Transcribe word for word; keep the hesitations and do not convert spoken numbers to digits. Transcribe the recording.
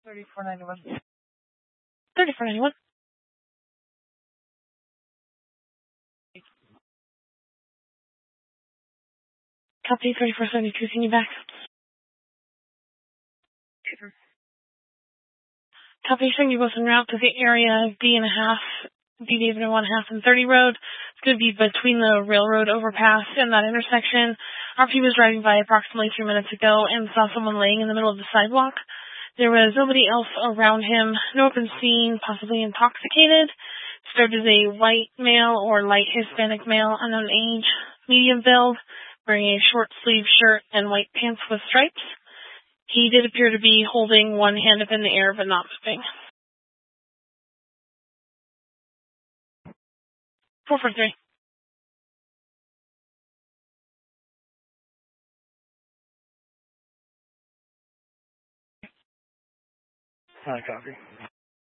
thirty-four ninety-one. thirty-four ninety-one. Copy thirty-four seventy-two, can you back? Copy, showing you both en route to the area of D and a half, D David and one half and thirty road. It's going to be between the railroad overpass and that intersection. R P was driving by approximately three minutes ago and saw someone laying in the middle of the sidewalk. There was nobody else around him, no open scene, possibly intoxicated. Described as a white male or light Hispanic male, unknown age, medium build, wearing a short sleeve shirt and white pants with stripes. He did appear to be holding one hand up in the air but not moving. four four three. Hi, copy.